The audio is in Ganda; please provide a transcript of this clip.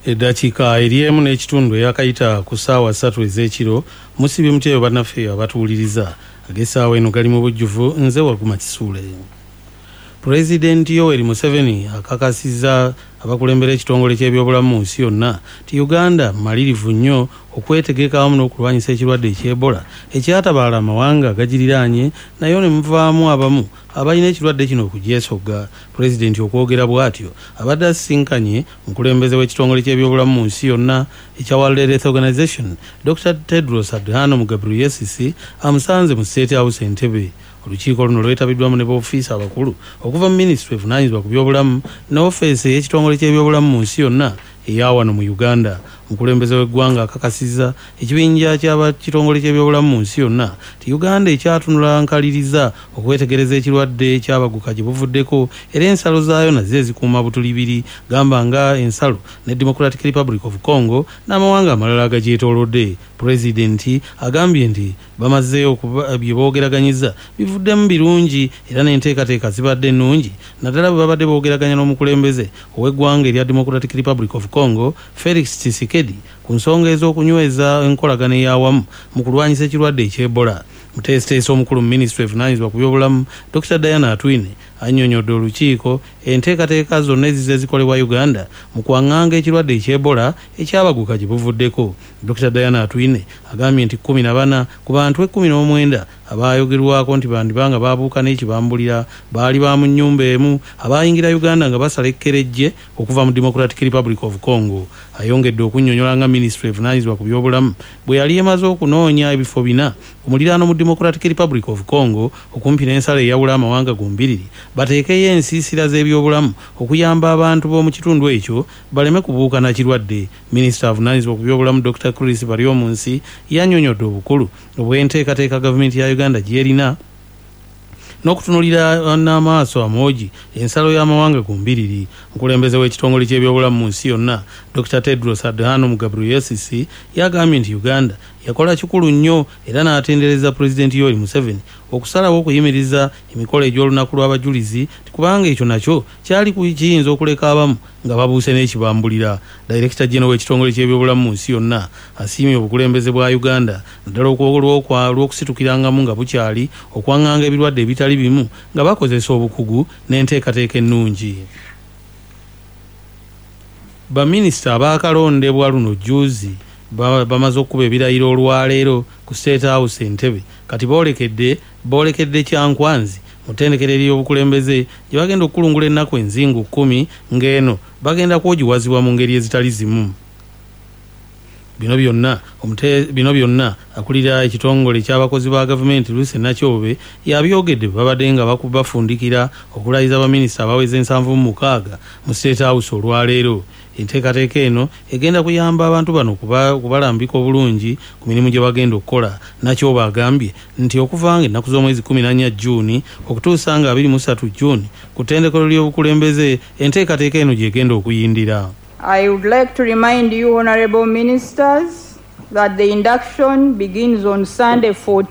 Eddakiika eriemu n'ekitundu eyakayita ku ssaawa 3 ez'ekiro musibye mutyeyo bannaffe abatuwuliriza ag'essaawa eno gali mu bujjuvu nze Waguma Kisuule. Pulezidenti Yoweri Museveni akakasizza abakulembera ekitongole ky'ebyobulamu mu nsi yonna ti Uganda malirivu nnyo okwetegeka wamu n'okulwanyisa ekirwadde eky'Ebola ekyatabaala amawanga agagiriraanye nayo ne muvaamu abamu abalina ekirwadde kino okugyesogga. Pulezidenti okwogera bw'atyo abadde asisinkanye omukulembeze w'ekitongole ky'ebyobulamu mu nsi yonna ekya World Health Organization Dr. Tedros Adhanom Ghebreyesus amusanze mu State House Entebbe. Olukiiko luno lwetabiddwamu ne b'ofiisa abakulu okuva mu minisitule evunaanyizibwa ku byobulamu ne ofiisi y'ekitongole ky'ebyobulamu mu nsi yonna eya wano mu Uganda. Omukulembeze w'eggwanga akakasizza ekibinja ky'abakitongole ky'ebyobulamu mu nsi yonna ti Uganda ekyatunula nkaliriza okwetegereza ekirwadde ky'abaguka gye buvuddeko era ensalo zaayo nazo ezikuuma butulibiri gamba nga ensalo ne Democratic Republic of Congo n'amawanga amalala agagyetoolodde. Pulezidenti agambye nti bamaze bye boogeraganyiza bivuddemu birungi era n'enteekateeka zibadde nnungi naddala bwe babadde boogeraganya n'omukulembeze ow'eggwanga erya Democratic Republic of Congo Felix Tshisekedi ku nsonga ez'okunyweza enkolagana ey'awamu mu kulwanyisa ekirwadde eky'Ebola. Muteesiteesi omukulu mu minisitule evunaanyizibwa ku byobulamu Dr. Diana Atwine annyonnyodde olukiiko enteekateeka zonna ezize ezikolebwa Uganda mu kwaŋŋanga ekirwadde eky'Ebola ekyabaguka gye buvuddeko. Dr. Diana Atwine agambye nti 14 ku bantu 19 abaayogerwako nti bandibanga baabuuka n'ekibambulira baali ba mu nnyumba emu abaayingira Uganda nga basala ekkerejje okuva mu Democratic Republic of Congo. Ayongedde okunnyonnyola nga minisitule evunaanyizibwa ku byobulamu bwe yali emaze okunoonya ebifo 4 ku muliraano mu Democratic Republic of Congo okumpi n'ensalo eyawula amawanga gombiriri bateekeyo ensiisira z'ebyobulamu okuyamba abantu b'omu kitundu ekyo baleme kubuuka na kirwadde. Minisita avunaanyizibwa ku byobulamu Dr. Chris Baryomunsi yannyonnyodde obukulu obw'enteekateeka gavumenti ya Uganda gy'erina n'okutunulira n'amaaso amoogi ensalo y'amawanga gombiriri. Omukulembeze w'ekitongole ky'ebyobulamu mu nsi yonna Dr. Tedros Adhanom Ghebreyesus yagambye nti Uganda yakola kikulu nnyo era n'atendereza Pulezidenti Yoweri Museveni okusalawo okuyimiriza emikolo egy'olunaku lw'abajulizi kubanga ekyo nakyo kyali kiyinza okuleka abamu nga babuuse n'ekibambulira. Director General w'ekitongole ky'ebyobulamu mu nsi yonna asiimye obukulembeze bwa Uganda naddala olw'okusitukirangamu nga bukyali okwaŋŋanga ebirwadde ebitali bimu nga bakozesa obukugu n'enteekateeka ennungi. Baminisita abaakalondebwa luno jjuuzi bamaze okuba ebirayiro olwaleero ku State House Entebbe kati boolekedde Kyankwanzi mu ttendekero ery'obukulembeze gye bagenda okukulungula ennaku enzingu 10 ng'eno bagenda kwogiwazibwa mu ngeri ezitali zimu. Bino byonna akulira ekitongole ky'abakozi ba gavumenti Luce Nakyobe yabyogedde babadde nga bafundikira okulayiza baminisita abaweza 76 mu State House olwaleero. Enteekateeka eno egenda kuyamba abantu bano kubalambika obulungi ku mirimu gye bagenda okukola. Nakyobe agambye nti okuva nga ennaku z'omwezi 14 Juni okutuusa nga 23 Juni ku ttendekero ly'obukulembeze enteekateeka eno gyegenda okuyindira. I would like to remind you, Honorable Ministers, that the induction begins on Sunday 14